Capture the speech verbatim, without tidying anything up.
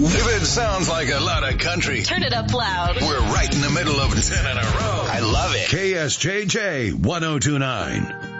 If it sounds like a lot of country, turn it up loud. We're right in the middle of ten in a row. I love it. K S J J ten twenty-nine.